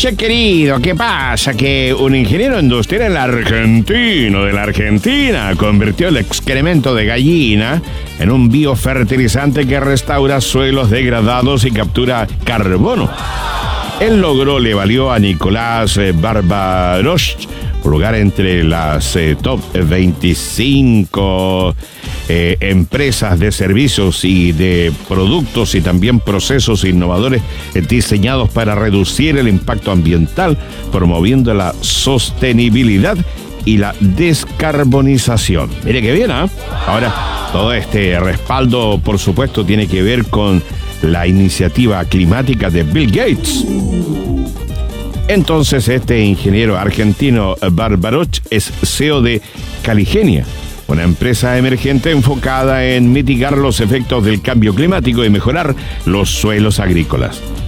Che querido, ¿qué pasa? Que un ingeniero industrial argentino de la Argentina convirtió el excremento de gallina en un biofertilizante que restaura suelos degradados y captura carbono. El logro le valió a Nicolás Barbaroch un lugar entre las top 25 empresas de servicios y de productos y también procesos innovadores diseñados para reducir el impacto ambiental, promoviendo la sostenibilidad y la descarbonización. Mire qué bien, ¿eh? Ahora, todo este respaldo, por supuesto, tiene que ver con la iniciativa climática de Bill Gates. Entonces, este ingeniero argentino Barbaroch es CEO de Caligenia, una empresa emergente enfocada en mitigar los efectos del cambio climático y mejorar los suelos agrícolas.